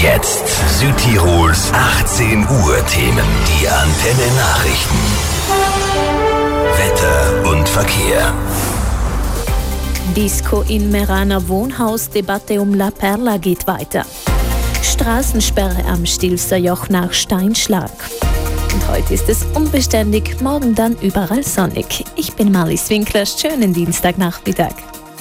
Jetzt Südtirols 18 Uhr Themen. Die Antenne Nachrichten. Wetter und Verkehr. Disco in Meraner Wohnhaus, Debatte um La Perla geht weiter. Straßensperre am Stilfser Joch nach Steinschlag. Und heute ist es unbeständig, morgen dann überall sonnig. Ich bin Marlies Winkler, schönen Dienstagnachmittag.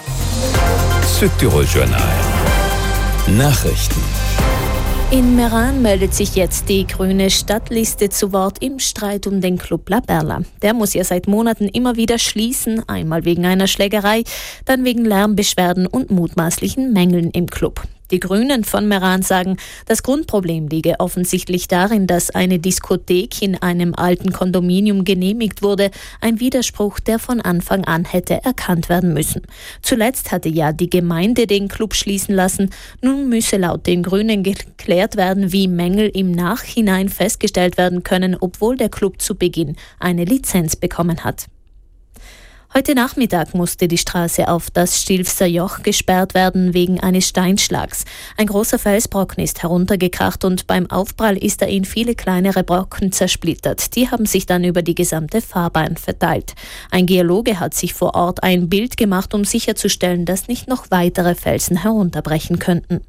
Südtirol Journal. Nachrichten. In Meran meldet sich jetzt die grüne Stadtliste zu Wort im Streit um den Club La Perla. Der muss ja seit Monaten immer wieder schließen, einmal wegen einer Schlägerei, dann wegen Lärmbeschwerden und mutmaßlichen Mängeln im Club. Die Grünen von Meran sagen, das Grundproblem liege offensichtlich darin, dass eine Diskothek in einem alten Kondominium genehmigt wurde, ein Widerspruch, der von Anfang an hätte erkannt werden müssen. Zuletzt hatte ja die Gemeinde den Club schließen lassen. Nun müsse laut den Grünen geklärt werden, wie Mängel im Nachhinein festgestellt werden können, obwohl der Club zu Beginn eine Lizenz bekommen hat. Heute Nachmittag musste die Straße auf das Stilfser Joch gesperrt werden wegen eines Steinschlags. Ein großer Felsbrocken ist heruntergekracht und beim Aufprall ist er in viele kleinere Brocken zersplittert. Die haben sich dann über die gesamte Fahrbahn verteilt. Ein Geologe hat sich vor Ort ein Bild gemacht, um sicherzustellen, dass nicht noch weitere Felsen herunterbrechen könnten.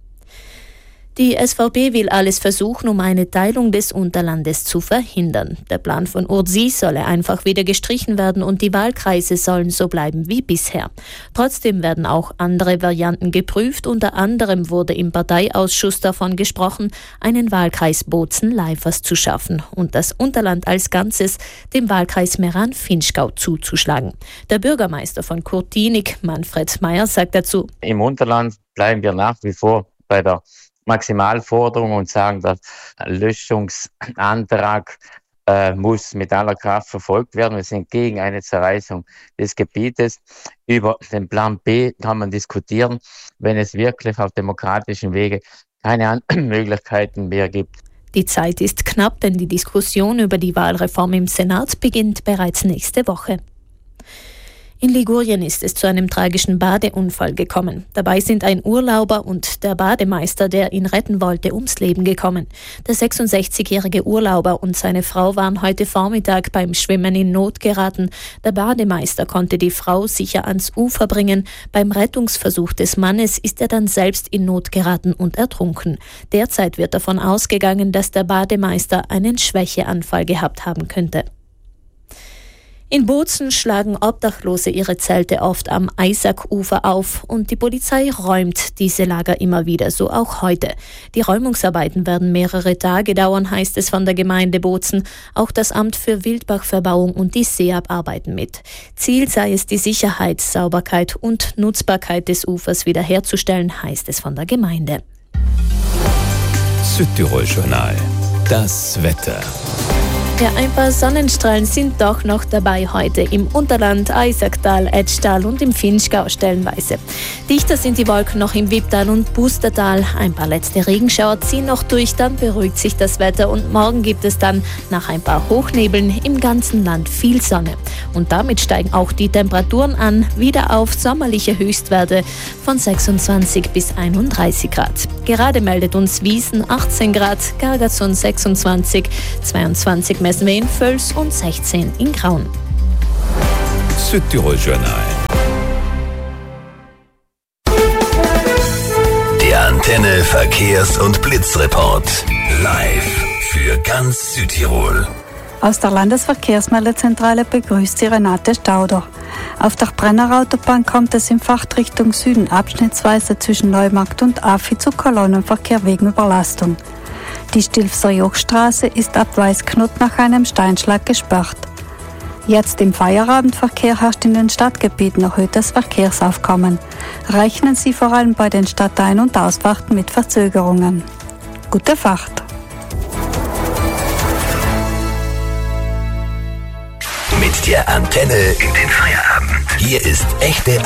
Die SVP will alles versuchen, um eine Teilung des Unterlandes zu verhindern. Der Plan von Urzi solle einfach wieder gestrichen werden und die Wahlkreise sollen so bleiben wie bisher. Trotzdem werden auch andere Varianten geprüft. Unter anderem wurde im Parteiausschuss davon gesprochen, einen Wahlkreis Bozen-Leifers zu schaffen und das Unterland als Ganzes dem Wahlkreis Meran-Vinschgau zuzuschlagen. Der Bürgermeister von Kurtinik, Manfred Meyer, sagt dazu: Im Unterland bleiben wir nach wie vor bei der Maximalforderung und sagen, der Löschungsantrag muss mit aller Kraft verfolgt werden. Wir sind gegen eine Zerreißung des Gebietes. Über den Plan B kann man diskutieren, wenn es wirklich auf demokratischem Wege keine anderen Möglichkeiten mehr gibt. Die Zeit ist knapp, denn die Diskussion über die Wahlreform im Senat beginnt bereits nächste Woche. In Ligurien ist es zu einem tragischen Badeunfall gekommen. Dabei sind ein Urlauber und der Bademeister, der ihn retten wollte, ums Leben gekommen. Der 66-jährige Urlauber und seine Frau waren heute Vormittag beim Schwimmen in Not geraten. Der Bademeister konnte die Frau sicher ans Ufer bringen. Beim Rettungsversuch des Mannes ist er dann selbst in Not geraten und ertrunken. Derzeit wird davon ausgegangen, dass der Bademeister einen Schwächeanfall gehabt haben könnte. In Bozen schlagen Obdachlose ihre Zelte oft am Eisack-Ufer auf und die Polizei räumt diese Lager immer wieder, so auch heute. Die Räumungsarbeiten werden mehrere Tage dauern, heißt es von der Gemeinde Bozen. Auch das Amt für Wildbachverbauung und die SEAB arbeiten mit. Ziel sei es, die Sicherheit, Sauberkeit und Nutzbarkeit des Ufers wiederherzustellen, heißt es von der Gemeinde. Südtirol Journal. Das Wetter. Ja, ein paar Sonnenstrahlen sind doch noch dabei heute im Unterland, Eisacktal, Etschtal und im Vinschgau stellenweise. Dichter sind die Wolken noch im Wipptal und Bustertal. Ein paar letzte Regenschauer ziehen noch durch, dann beruhigt sich das Wetter und morgen gibt es dann nach ein paar Hochnebeln im ganzen Land viel Sonne. Und damit steigen auch die Temperaturen an, wieder auf sommerliche Höchstwerte von 26 bis 31 Grad. Gerade meldet uns Wiesen 18 Grad, Gargazon 26, 22 messen wir in Völs und 16 in Graun. Südtirol Journal. Der Antenne Verkehrs- und Blitzreport. Live für ganz Südtirol. Aus der Landesverkehrsmeldezentrale begrüßt Sie Renate Stauder. Auf der Brennerautobahn kommt es in Fahrtrichtung Süden abschnittsweise zwischen Neumarkt und Afi zu Kolonnenverkehr wegen Überlastung. Die Stilfser Jochstraße ist ab Weißknott nach einem Steinschlag gesperrt. Jetzt im Feierabendverkehr herrscht in den Stadtgebieten erhöhtes Verkehrsaufkommen. Rechnen Sie vor allem bei den Stadtein- und Ausfahrten mit Verzögerungen. Gute Fahrt! Mit der Antenne in den Feierabend. Hier ist echte